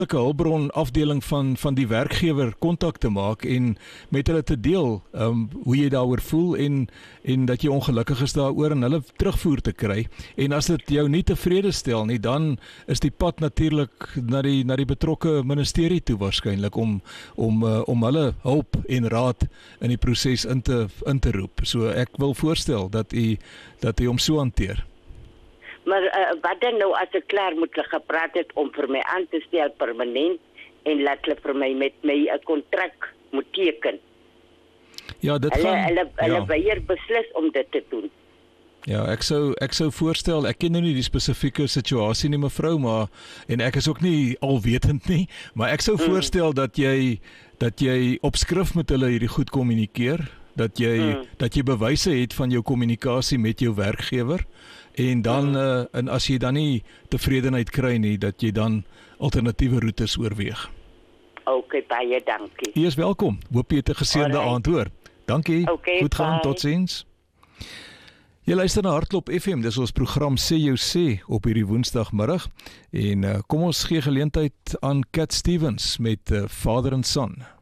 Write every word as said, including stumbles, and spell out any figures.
hulpbron afdeling van van die werkgewer kontak te maak en met hulle te deel um, hoe jy daaroor voel en en dat jy ongelukkig is daaroor en hulle terugvoer te kry. En as dit jou nie tevrede stel nie, dan is die pad natuurlik na die na die betrokke ministerie toe waarskynlik om om uh, om hulle hulp en raad in die proses in te in te roep. So ek wil voorstel dat u dat u hom so hanteer. Maar uh, wat dan nou as ek klaar moet gepraat het om vir my aan te stel permanent en laat hulle vir my met my 'n kontrak moet teken? Ja, dit hulle, gaan hulle hulle ja. weier beslis om dit te doen. Ja, ek sou ek sou voorstel, ek ken nou nie die spesifieke situasie nie mevrou, maar en ek is ook nie alwetend nie, maar ek sou mm. voorstel dat jy dat jy op skrif met hulle hierdie goed kommunikeer, dat jy mm. dat jy bewyse het van jou kommunikasie met jou werkgewer en dan mm. uh, en as jy dan nie tevredenheid kry nie, dat jy dan alternatiewe roetes oorweeg. Okay, baie dankie. Jy is welkom. Hoop jy het 'n geseënde aand hoor. Dankie. Okay, goed gaan, bye. totsiens. Jy luister na Hartklop F M, dis ons program Sê Jou Sê op hierdie woensdagmiddag en uh, kom ons gee geleentheid aan Cat Stevens met uh, Father and Son.